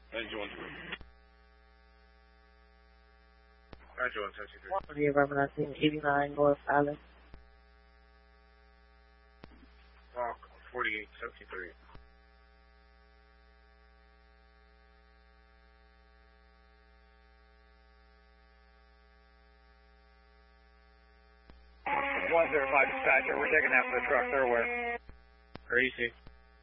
Engine 1. Engine 1, 1730. November 1989, North Island. Walk 48, 1730. Dispatcher, we're taking after the truck, they're aware. Crazy.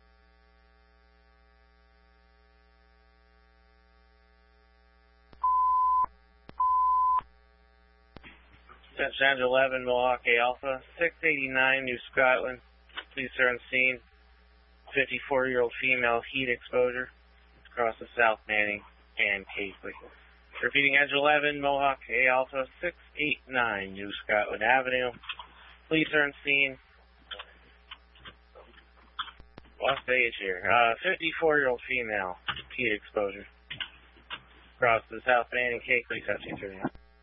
Central 11, Milwaukee Alpha, 689, New Scotland. Police are on scene. 54-year-old female, heat exposure. Across the South Manning and Casely. Repeating, Edge 11, Mohawk A Alpha, 689, New Scotland Avenue. Police are on scene. Lost age here. 54-year-old female, heat exposure. Across the South Manning, Casely, 1730.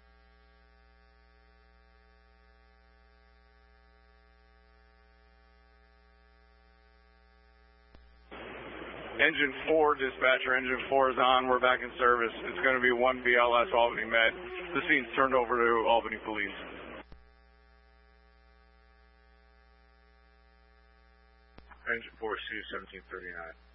Engine 4, dispatcher, Engine 4 is on. We're back in service. It's going to be 1 BLS Albany Med. The scene's turned over to Albany Police. Engine 4, C 1739.